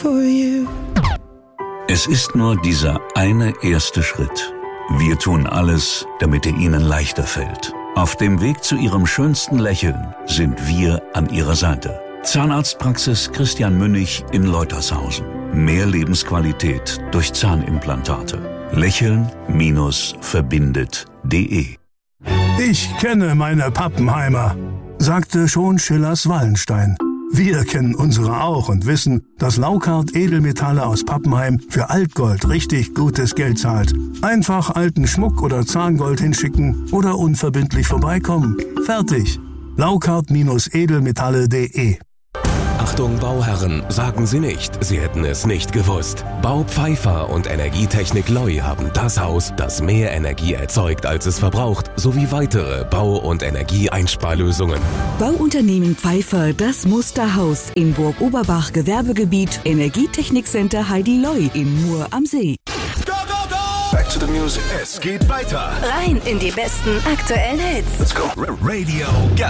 for you. Es ist nur dieser eine erste Schritt. Wir tun alles, damit er Ihnen leichter fällt. Auf dem Weg zu Ihrem schönsten Lächeln sind wir an Ihrer Seite. Zahnarztpraxis Christian Münnig in Leutershausen. Mehr Lebensqualität durch Zahnimplantate. Lächeln-verbindet.de. Ich kenne meine Pappenheimer, sagte schon Schillers Wallenstein. Wir kennen unsere auch und wissen, dass Laukart Edelmetalle aus Pappenheim für Altgold richtig gutes Geld zahlt. Einfach alten Schmuck oder Zahngold hinschicken oder unverbindlich vorbeikommen. Fertig. Laukart-edelmetalle.de. Achtung Bauherren, sagen Sie nicht, Sie hätten es nicht gewusst. Bau Pfeiffer und Energietechnik Loi haben das Haus, das mehr Energie erzeugt, als es verbraucht, sowie weitere Bau- und Energieeinsparlösungen. Bauunternehmen Pfeiffer, das Musterhaus in Burg Oberbach Gewerbegebiet, Energietechnikcenter Heidi Loi in Mur am See. Go, go, go! Back to the music. Es geht weiter. Rein in die besten aktuellen Hits. Let's go. Radio